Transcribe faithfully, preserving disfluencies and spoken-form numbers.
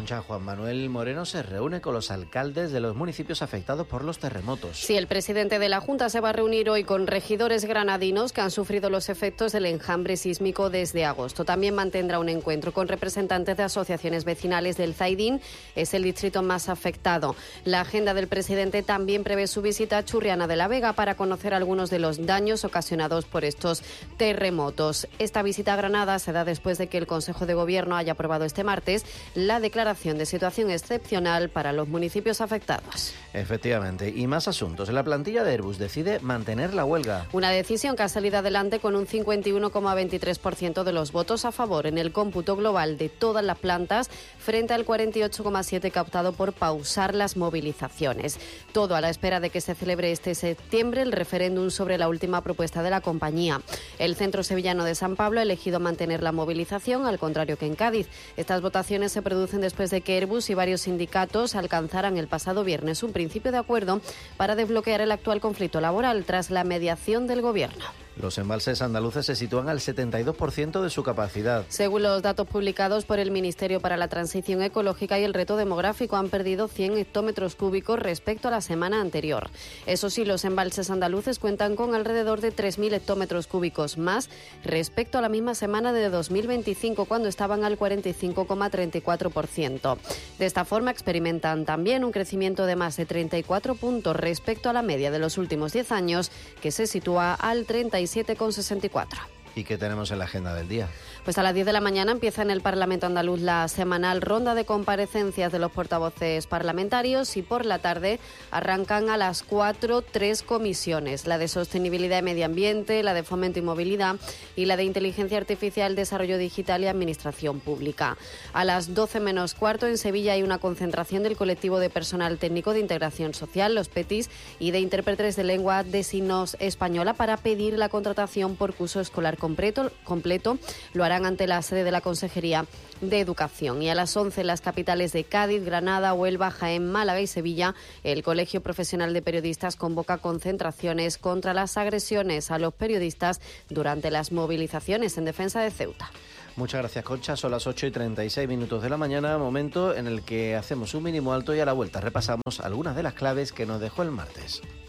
Concha, Juan Manuel Moreno se reúne con los alcaldes de los municipios afectados por los terremotos. Sí, el presidente de la Junta se va a reunir hoy con regidores granadinos que han sufrido los efectos del enjambre sísmico desde agosto. También mantendrá un encuentro con representantes de asociaciones vecinales del Zaidín, es el distrito más afectado. La agenda del presidente también prevé su visita a Churriana de la Vega para conocer algunos de los daños ocasionados por estos terremotos. Esta visita a Granada se da después de que el Consejo de Gobierno haya aprobado este martes la declaración de situación excepcional para los municipios afectados. Efectivamente, y más asuntos. La plantilla de Airbus decide mantener la huelga. Una decisión que ha salido adelante con un cincuenta y uno coma veintitrés por ciento de los votos a favor en el cómputo global de todas las plantas, frente al cuarenta y ocho coma siete por ciento que ha optado por pausar las movilizaciones. Todo a la espera de que se celebre este septiembre el referéndum sobre la última propuesta de la compañía. El Centro Sevillano de San Pablo ha elegido mantener la movilización, al contrario que en Cádiz. Estas votaciones se producen después de que Airbus y varios sindicatos alcanzaran el pasado viernes un principio de acuerdo para desbloquear el actual conflicto laboral tras la mediación del Gobierno. Los embalses andaluces se sitúan al setenta y dos por ciento de su capacidad. Según los datos publicados por el Ministerio para la Transición Ecológica y el Reto Demográfico, han perdido cien hectómetros cúbicos respecto a la semana anterior. Eso sí, los embalses andaluces cuentan con alrededor de tres mil hectómetros cúbicos más respecto a la misma semana de dos mil veinticinco, cuando estaban al cuarenta y cinco coma treinta y cuatro por ciento. De esta forma, experimentan también un crecimiento de más de treinta y cuatro puntos respecto a la media de los últimos diez años, que se sitúa al treinta y siete coma sesenta y cuatro. ¿Y qué tenemos en la agenda del día? Pues a las diez de la mañana empieza en el Parlamento andaluz la semanal ronda de comparecencias de los portavoces parlamentarios y por la tarde arrancan a las cuatro tres comisiones, la de Sostenibilidad y Medio Ambiente, la de Fomento y Movilidad y la de Inteligencia Artificial, Desarrollo Digital y Administración Pública. A las doce menos cuarto en Sevilla hay una concentración del colectivo de personal técnico de integración social, los PETIS, y de intérpretes de lengua de signos española para pedir la contratación por curso escolar completo. completo. Lo harán ante la sede de la Consejería de Educación. Y a las once en las capitales de Cádiz, Granada, Huelva, Jaén, Málaga y Sevilla, el Colegio Profesional de Periodistas convoca concentraciones contra las agresiones a los periodistas durante las movilizaciones en defensa de Ceuta. Muchas gracias, Concha. Son las ocho y treinta y seis minutos de la mañana, momento en el que hacemos un mínimo alto y a la vuelta repasamos algunas de las claves que nos dejó el martes.